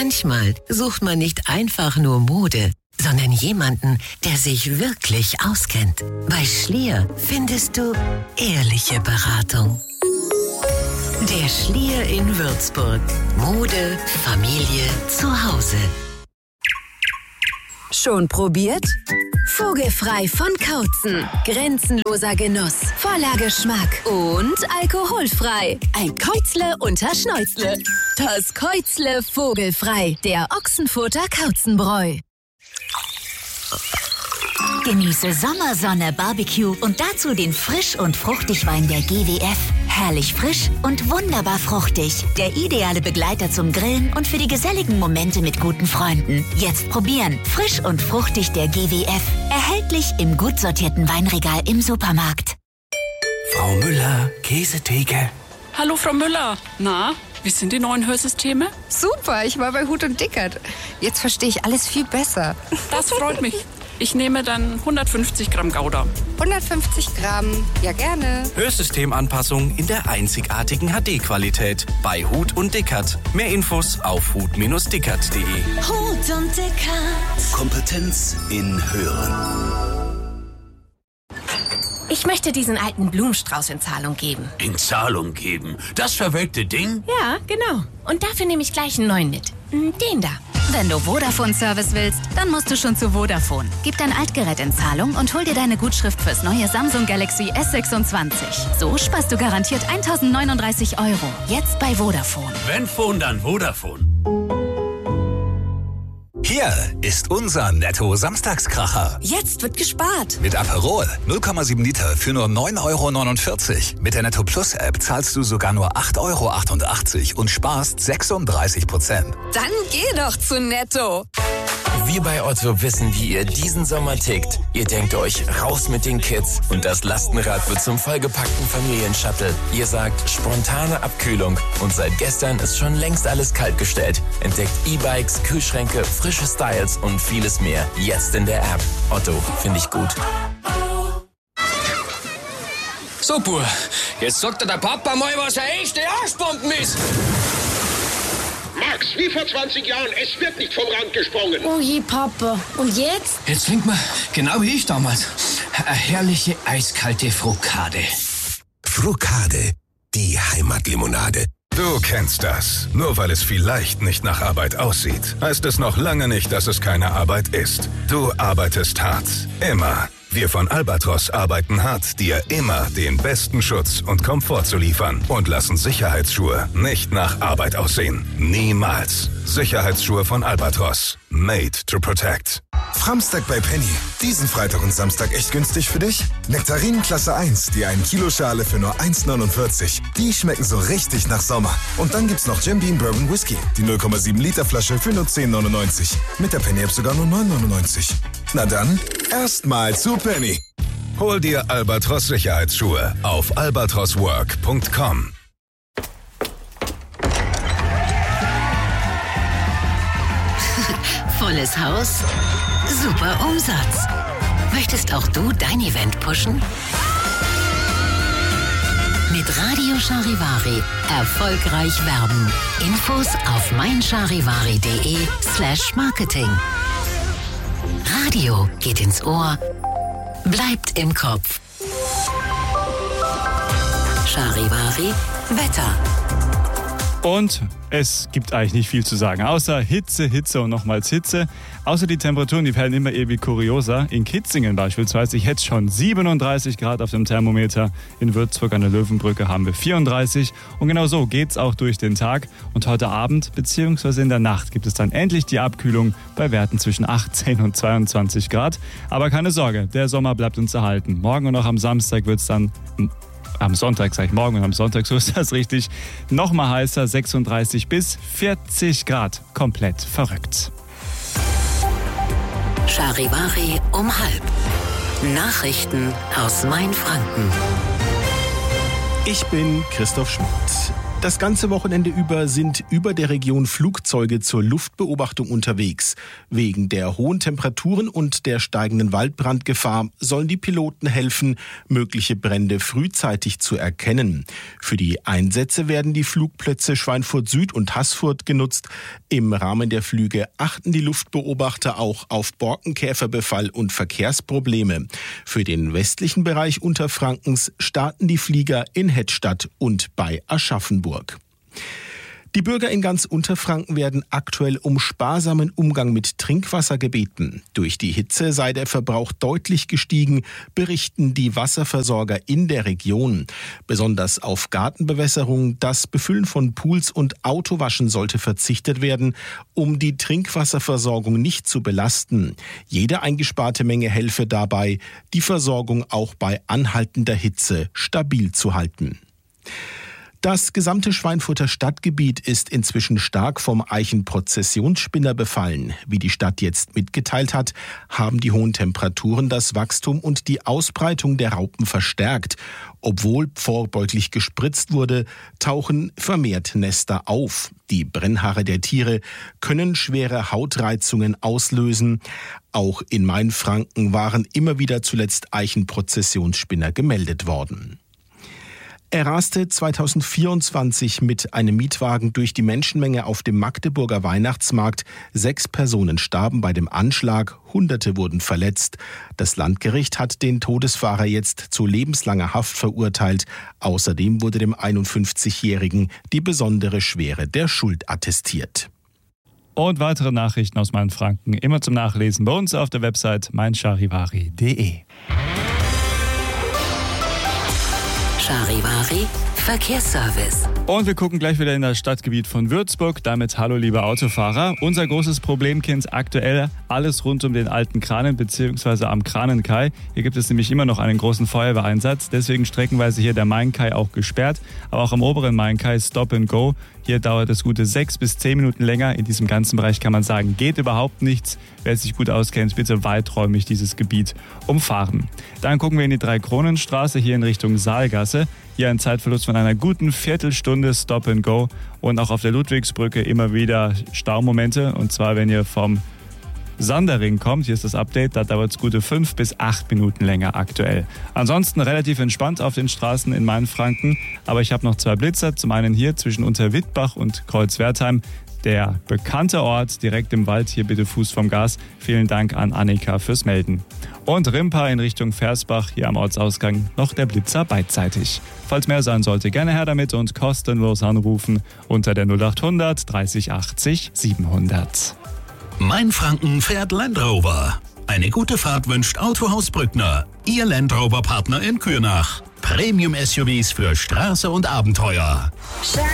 Manchmal sucht man nicht einfach nur Mode, sondern jemanden, der sich wirklich auskennt. Bei Schlier findest du ehrliche Beratung. Der Schlier in Würzburg. Mode, Familie, Zuhause. Schon probiert? Vogelfrei von Kautzen. Grenzenloser Genuss, voller Geschmack und alkoholfrei. Ein Käuzle unter Schnäuzle. Das Käuzle Vogelfrei, der Ochsenfurter Kauzenbräu. Genieße Sommersonne, Barbecue und dazu den Frisch- und Fruchtigwein der GWF. Herrlich frisch und wunderbar fruchtig. Der ideale Begleiter zum Grillen und für die geselligen Momente mit guten Freunden. Jetzt probieren. Frisch und fruchtig der GWF. Erhältlich im gut sortierten Weinregal im Supermarkt. Frau Müller, Käsetheke. Hallo Frau Müller. Na, wie sind die neuen Hörsysteme? Super, ich war bei Huth und Dickert. Jetzt verstehe ich alles viel besser. Das freut mich. Ich nehme dann 150 Gramm Gouda. 150 Gramm, ja gerne. Hörsystemanpassung in der einzigartigen HD-Qualität bei Huth und Dickert. Mehr Infos auf huth-dickert.de. Huth und Dickert. Kompetenz in Hören. Ich möchte diesen alten Blumenstrauß in Zahlung geben. In Zahlung geben? Das verwelkte Ding? Ja, genau. Und dafür nehme ich gleich einen neuen mit. Den da. Wenn du Vodafone-Service willst, dann musst du schon zu Vodafone. Gib dein Altgerät in Zahlung und hol dir deine Gutschrift fürs neue Samsung Galaxy S26. So sparst du garantiert 1.039 €. Jetzt bei Vodafone. Wenn Phone, dann Vodafone. Hier ist unser Netto-Samstagskracher. Jetzt wird gespart. Mit Aperol 0,7 Liter für nur 9,49 €. Mit der Netto Plus App zahlst du sogar nur 8,88 € und sparst 36%. Dann geh doch zu Netto. Wir bei Otto wissen, wie ihr diesen Sommer tickt. Ihr denkt euch, raus mit den Kids und das Lastenrad wird zum vollgepackten Familienshuttle. Ihr sagt, spontane Abkühlung und seit gestern ist schon längst alles kaltgestellt. Entdeckt E-Bikes, Kühlschränke, frische Styles und vieles mehr. Jetzt in der App. Otto, finde ich gut. So, Bub, jetzt sagt dir der Papa mal, was eine echte Arschbomben ist. Max, wie vor 20 Jahren, es wird nicht vom Rand gesprungen. Oh je, Papa. Und jetzt? Jetzt trinkt man, genau wie ich damals, eine herrliche eiskalte Frukade. Frukade, die Heimatlimonade. Du kennst das. Nur weil es vielleicht nicht nach Arbeit aussieht, heißt es noch lange nicht, dass es keine Arbeit ist. Du arbeitest hart. Immer. Wir von Albatros arbeiten hart, dir immer den besten Schutz und Komfort zu liefern und lassen Sicherheitsschuhe nicht nach Arbeit aussehen. Niemals. Sicherheitsschuhe von Albatros. Made to protect. Framstag bei Penny. Diesen Freitag und Samstag echt günstig für dich? Nektarinen Klasse 1, die 1 Kilo Schale für nur 1,49. Die schmecken so richtig nach Sommer. Und dann gibt's noch Jim Beam Bourbon Whisky. Die 0,7 Liter Flasche für nur 10,99. Mit der Penny App sogar nur 9,99. Na dann, erstmal zu Penny. Hol dir Albatros Sicherheitsschuhe auf albatroswork.com. Volles Haus, super Umsatz. Möchtest auch du dein Event pushen? Mit Radio Charivari erfolgreich werben. Infos auf meincharivari.de/marketing. Radio geht ins Ohr, bleibt im Kopf. Charivari Wetter. Und es gibt eigentlich nicht viel zu sagen, außer Hitze, Hitze und nochmals Hitze. Außer die Temperaturen, die werden immer ewig kurioser. In Kitzingen beispielsweise, ich hätte schon 37 Grad auf dem Thermometer. In Würzburg an der Löwenbrücke haben wir 34. Und genau so geht's auch durch den Tag. Und heute Abend bzw. in der Nacht gibt es dann endlich die Abkühlung bei Werten zwischen 18 und 22 Grad. Aber keine Sorge, der Sommer bleibt uns erhalten. Morgen und auch am Samstag wird es dann... Am Sonntag, sage ich morgen und am Sonntag, so ist das richtig, nochmal heißer, 36 bis 40 Grad. Komplett verrückt. Charivari um 12:30. Nachrichten aus Mainfranken. Ich bin Christoph Schmidt. Das ganze Wochenende über sind über der Region Flugzeuge zur Luftbeobachtung unterwegs. Wegen der hohen Temperaturen und der steigenden Waldbrandgefahr sollen die Piloten helfen, mögliche Brände frühzeitig zu erkennen. Für die Einsätze werden die Flugplätze Schweinfurt Süd und Haßfurt genutzt. Im Rahmen der Flüge achten die Luftbeobachter auch auf Borkenkäferbefall und Verkehrsprobleme. Für den westlichen Bereich Unterfrankens starten die Flieger in Hettstadt und bei Aschaffenburg. Die Bürger in ganz Unterfranken werden aktuell um sparsamen Umgang mit Trinkwasser gebeten. Durch die Hitze sei der Verbrauch deutlich gestiegen, berichten die Wasserversorger in der Region. Besonders auf Gartenbewässerung, das Befüllen von Pools und Autowaschen sollte verzichtet werden, um die Trinkwasserversorgung nicht zu belasten. Jede eingesparte Menge helfe dabei, die Versorgung auch bei anhaltender Hitze stabil zu halten. Das gesamte Schweinfurter Stadtgebiet ist inzwischen stark vom Eichenprozessionsspinner befallen. Wie die Stadt jetzt mitgeteilt hat, haben die hohen Temperaturen das Wachstum und die Ausbreitung der Raupen verstärkt. Obwohl vorbeuglich gespritzt wurde, tauchen vermehrt Nester auf. Die Brennhaare der Tiere können schwere Hautreizungen auslösen. Auch in Mainfranken waren immer wieder zuletzt Eichenprozessionsspinner gemeldet worden. Er raste 2024 mit einem Mietwagen durch die Menschenmenge auf dem Magdeburger Weihnachtsmarkt. 6 Personen starben bei dem Anschlag, Hunderte wurden verletzt. Das Landgericht hat den Todesfahrer jetzt zu lebenslanger Haft verurteilt. Außerdem wurde dem 51-Jährigen die besondere Schwere der Schuld attestiert. Und weitere Nachrichten aus Mainfranken immer zum Nachlesen bei uns auf der Website meincharivari.de. Charivari Verkehrsservice. Und wir gucken gleich wieder in das Stadtgebiet von Würzburg. Damit hallo liebe Autofahrer. Unser großes Problemkind aktuell alles rund um den alten Kranen bzw. am Kranenkai. Hier gibt es nämlich immer noch einen großen Feuerwehreinsatz. Deswegen streckenweise hier der Mainkai auch gesperrt. Aber auch am oberen Mainkai Stop and Go. Hier dauert es gute 6 bis 10 Minuten länger. In diesem ganzen Bereich kann man sagen, geht überhaupt nichts. Wer sich gut auskennt, bitte weiträumig dieses Gebiet umfahren. Dann gucken wir in die Dreikronenstraße hier in Richtung Saalgasse. Hier ein Zeitverlust von einer guten Viertelstunde Stop and Go. Und auch auf der Ludwigsbrücke immer wieder Staumomente. Und zwar, wenn ihr vom Sandering kommt, hier ist das Update, da dauert es gute 5 bis 8 Minuten länger aktuell. Ansonsten relativ entspannt auf den Straßen in Mainfranken, aber ich habe noch 2 Blitzer. Zum einen hier zwischen Unterwittbach und Kreuzwertheim, der bekannte Ort direkt im Wald, hier bitte Fuß vom Gas. Vielen Dank an Annika fürs Melden. Und Rimpa in Richtung Versbach, hier am Ortsausgang noch der Blitzer beidseitig. Falls mehr sein sollte, gerne her damit und kostenlos anrufen unter der 0800 30 80 700. Mainfranken fährt Land Rover. Eine gute Fahrt wünscht Autohaus Brückner. Ihr Land Rover Partner in Kürnach. Premium-SUVs für Straße und Abenteuer.